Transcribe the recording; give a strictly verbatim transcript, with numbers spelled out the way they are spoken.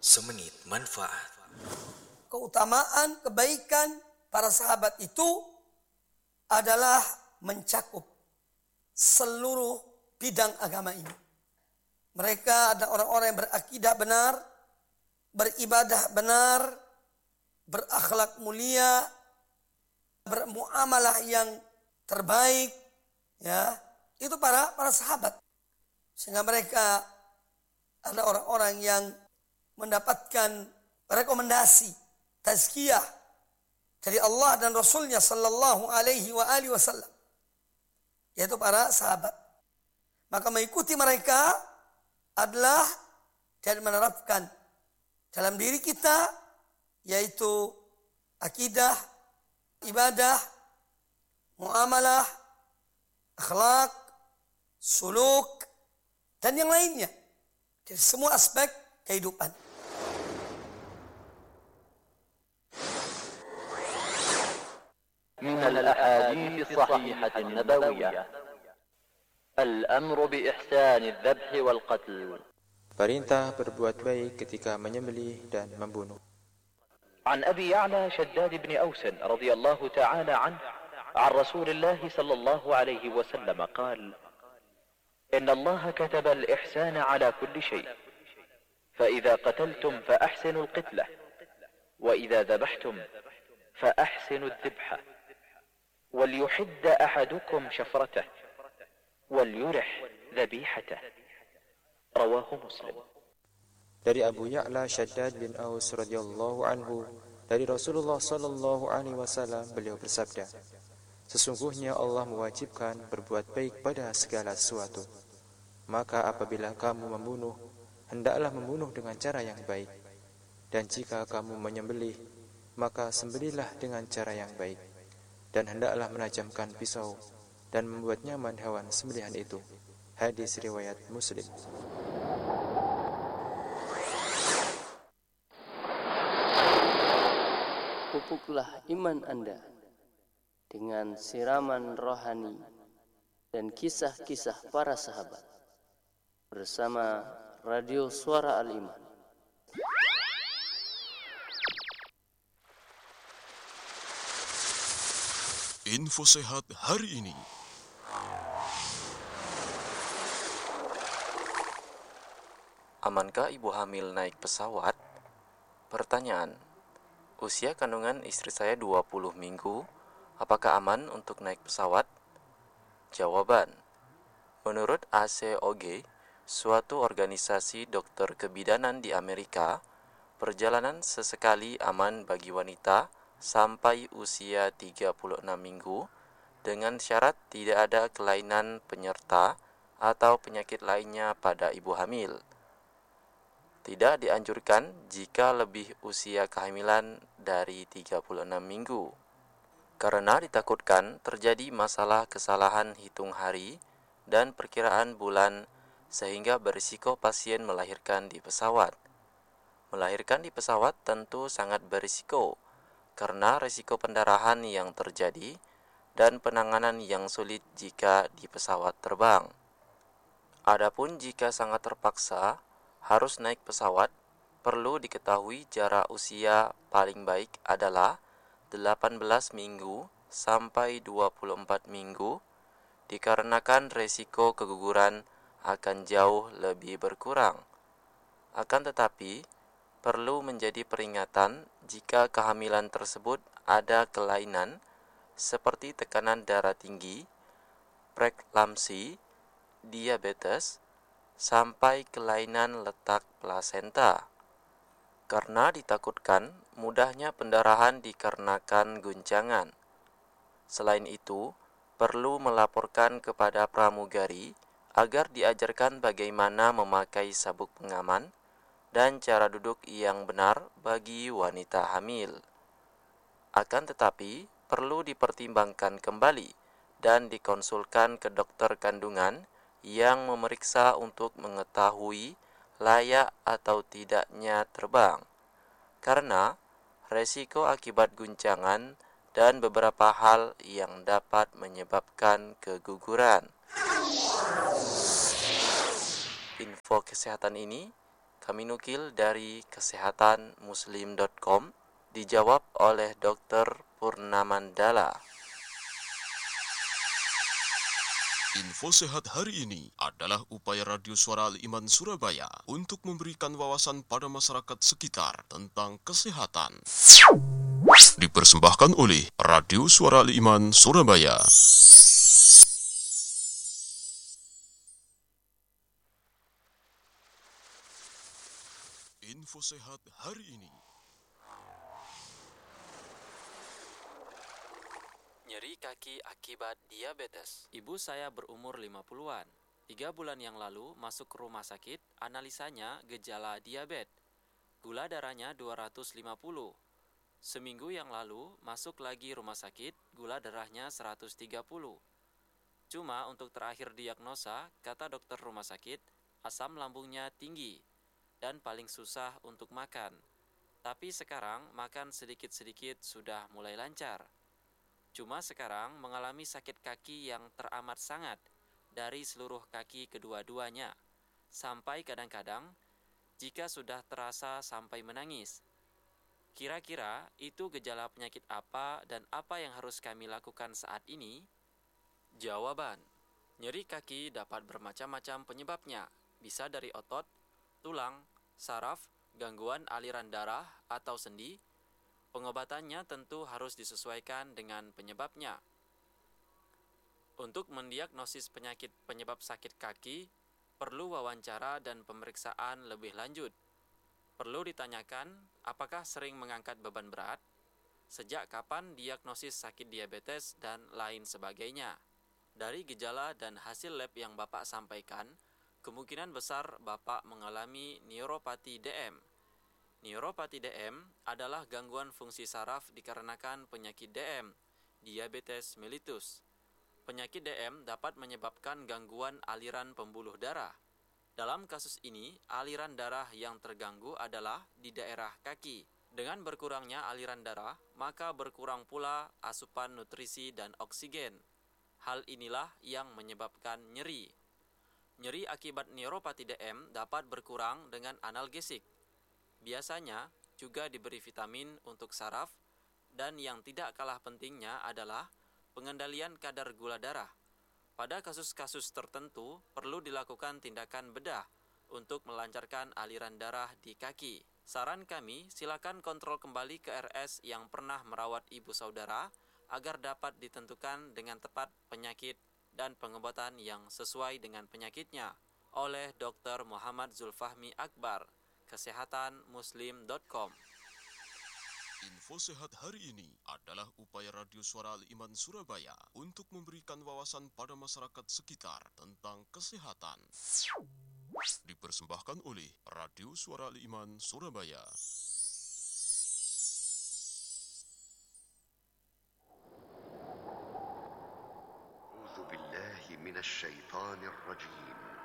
Semenit manfaat. Keutamaan, kebaikan para sahabat itu adalah mencakup seluruh bidang agama ini. Mereka ada orang-orang yang berakidah benar, beribadah benar, berakhlak mulia, bermuamalah yang terbaik, ya. Itu para para sahabat. Sehingga mereka ada orang-orang yang mendapatkan rekomendasi tazkiyah dari Allah dan Rasulnya sallallahu alaihi wa alihi wasallam, yaitu para sahabat. Maka mengikuti mereka adalah dan menerapkan dalam diri kita, yaitu akidah, ibadah, muamalah, akhlak, suluk, dan yang lainnya dari semua aspek kehidupan. من الأحاديث الصحيحة النبوية الأمر بإحسان الذبح والقتل. Perintah berbuat baik ketika menyembelih dan membunuh. عن أبي يعلى شداد بن أوس رضي الله تعالى عنه عن رسول الله صلى الله عليه وسلم قال: إن الله كتب الإحسان على كل شيء، فإذا قتلتم فأحسنوا القتلة، وإذا ذبحتم فأحسنوا الذبحة، وليحد أحدكم شفرته وليرح ذبيحته. رواه مسلم. Dari Abu Ya'la Shaddad bin Aus radhiyallahu anhu, dari Rasulullah sallallahu alaihi wasallam, beliau bersabda, sesungguhnya Allah mewajibkan berbuat baik pada segala sesuatu. Maka apabila kamu membunuh, hendaklah membunuh dengan cara yang baik. Dan jika kamu menyembelih, maka sembelihlah dengan cara yang baik. Dan hendaklah menajamkan pisau dan membuat nyaman hewan sembelihan itu. Hadis riwayat Muslim. Pupuklah iman Anda dengan siraman rohani dan kisah-kisah para sahabat bersama Radio Suara Al-Iman. Info sehat hari ini. Amankah ibu hamil naik pesawat? Pertanyaan: usia kandungan istri saya dua puluh minggu, apakah aman untuk naik pesawat? Jawaban: menurut A C O G, suatu organisasi dokter kebidanan di Amerika, perjalanan sesekali aman bagi wanita sampai usia tiga puluh enam minggu dengan syarat tidak ada kelainan penyerta atau penyakit lainnya pada ibu hamil. Tidak dianjurkan jika lebih usia kehamilan dari tiga puluh enam minggu, karena ditakutkan terjadi masalah kesalahan hitung hari dan perkiraan bulan sehingga berisiko pasien melahirkan di pesawat. Melahirkan di pesawat tentu sangat berisiko karena risiko pendarahan yang terjadi dan penanganan yang sulit jika di pesawat terbang. Adapun jika sangat terpaksa harus naik pesawat, perlu diketahui jarak usia paling baik adalah delapan belas minggu sampai dua puluh empat minggu, dikarenakan risiko keguguran akan jauh lebih berkurang. Akan tetapi, perlu menjadi peringatan jika kehamilan tersebut ada kelainan seperti tekanan darah tinggi, preeklamsi, diabetes, sampai kelainan letak plasenta. Karena ditakutkan mudahnya pendarahan dikarenakan guncangan. Selain itu, perlu melaporkan kepada pramugari agar diajarkan bagaimana memakai sabuk pengaman dan cara duduk yang benar bagi wanita hamil. Akan tetapi, perlu dipertimbangkan kembali dan dikonsulkan ke dokter kandungan yang memeriksa untuk mengetahui layak atau tidaknya terbang, karena resiko akibat guncangan dan beberapa hal yang dapat menyebabkan keguguran. Info kesehatan ini Kami nukil dari kesehatan muslim dot com, dijawab oleh dokter Purnamandala. Info sehat hari ini adalah upaya Radio Suara Al-Iman Surabaya untuk memberikan wawasan pada masyarakat sekitar tentang kesehatan. Dipersembahkan oleh Radio Suara Al-Iman Surabaya. Info sehat hari ini. Nyeri kaki akibat diabetes. Ibu saya berumur lima puluhan. Tiga bulan yang lalu masuk ke rumah sakit, analisanya gejala diabetes. Gula darahnya dua ratus lima puluh. Seminggu yang lalu masuk lagi rumah sakit, gula darahnya seratus tiga puluh. Cuma untuk terakhir diagnosa, kata dokter rumah sakit, asam lambungnya tinggi dan paling susah untuk makan. Tapi sekarang makan sedikit-sedikit sudah mulai lancar. Cuma sekarang mengalami sakit kaki yang teramat sangat dari seluruh kaki kedua-duanya. Sampai kadang-kadang jika sudah terasa sampai menangis. Kira-kira itu gejala penyakit apa dan apa yang harus kami lakukan saat ini? Jawaban. Nyeri kaki dapat bermacam-macam penyebabnya. Bisa dari otot, tulang, saraf, gangguan aliran darah atau sendi. Pengobatannya tentu harus disesuaikan dengan penyebabnya. Untuk mendiagnosis penyakit penyebab sakit kaki, perlu wawancara dan pemeriksaan lebih lanjut. Perlu ditanyakan, apakah sering mengangkat beban berat, sejak kapan diagnosis sakit diabetes, dan lain sebagainya. Dari gejala dan hasil lab yang Bapak sampaikan, kemungkinan besar Bapak mengalami neuropati D M. Neuropati D M adalah gangguan fungsi saraf dikarenakan penyakit D M, diabetes mellitus. Penyakit D M dapat menyebabkan gangguan aliran pembuluh darah. Dalam kasus ini, aliran darah yang terganggu adalah di daerah kaki. Dengan berkurangnya aliran darah, maka berkurang pula asupan nutrisi dan oksigen. Hal inilah yang menyebabkan nyeri. Nyeri akibat neuropati D M dapat berkurang dengan analgesik. Biasanya juga diberi vitamin untuk saraf, dan yang tidak kalah pentingnya adalah pengendalian kadar gula darah. Pada kasus-kasus tertentu perlu dilakukan tindakan bedah untuk melancarkan aliran darah di kaki. Saran kami, silakan kontrol kembali ke R S yang pernah merawat ibu saudara agar dapat ditentukan dengan tepat penyakit dan pengobatan yang sesuai dengan penyakitnya oleh dokter Muhammad Zulfahmi Akbar, kesehatan muslim dot com. Info sehat hari ini adalah upaya Radio Suara Al-Iman Surabaya untuk memberikan wawasan pada masyarakat sekitar tentang kesehatan. Dipersembahkan oleh Radio Suara Al-Iman Surabaya. أعوذ بالله من الشيطان الرجيم